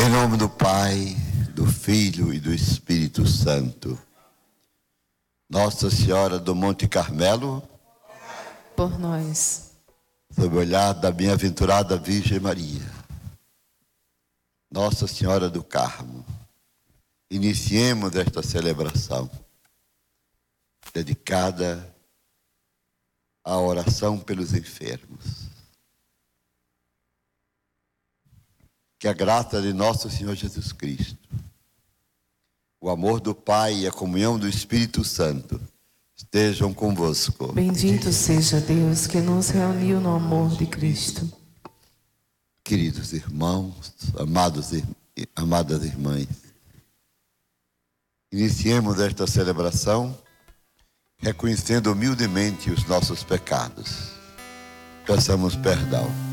Em nome do Pai, do Filho e do Espírito Santo. Nossa Senhora do Monte Carmelo, por nós. Sob o olhar da bem-aventurada Virgem Maria, Nossa Senhora do Carmo, iniciemos esta celebração dedicada à oração pelos enfermos. Que a graça de nosso Senhor Jesus Cristo, o amor do Pai e a comunhão do Espírito Santo estejam convosco. Bendito seja Deus que nos reuniu no amor de Cristo. Queridos irmãos, amadas irmãs, iniciemos esta celebração reconhecendo humildemente os nossos pecados. Peçamos perdão.